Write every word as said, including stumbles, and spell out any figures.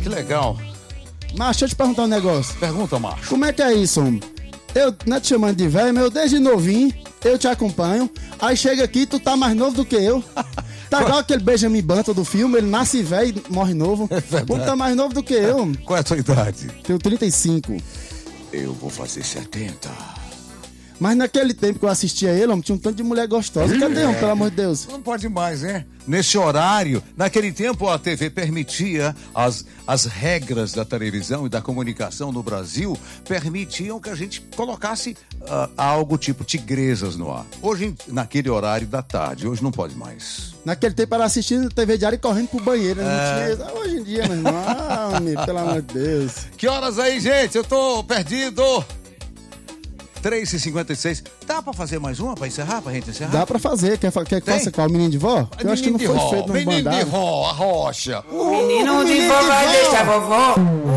que legal. Macho, deixa eu te perguntar um negócio. Pergunta, macho. Como é que é isso, homem? Eu, não é te chamando de velho, mas eu desde novinho, eu te acompanho. Aí chega aqui, tu tá mais novo do que eu. Tá igual aquele Benjamin Button do filme, ele nasce velho e morre novo. É verdade. Tu tá mais novo do que eu. Qual é a tua idade? Tenho trinta e cinco. Eu vou fazer setenta. Mas naquele tempo que eu assistia ele, homem, tinha um tanto de mulher gostosa. Cadê, homem, pelo amor de Deus? Não pode mais, né? Nesse horário, naquele tempo a T V permitia, as, as regras da televisão e da comunicação no Brasil permitiam que a gente colocasse uh, algo tipo tigresas no ar. Hoje, naquele horário da tarde, hoje não pode mais. Naquele tempo era assistindo T V diário e correndo pro banheiro. Né? É... Não tinha... Hoje em dia, meu irmão, ah, homem, pelo amor de Deus. Que horas aí, gente? Eu tô perdido. três e cinquenta e seis. Dá pra fazer mais uma pra encerrar, pra gente encerrar? Dá pra fazer. Quer, quer que faça qual? Menino de vó? Eu acho que não foi feito no Menino bandado. de vó, a rocha. O menino de vó vai deixar vovó.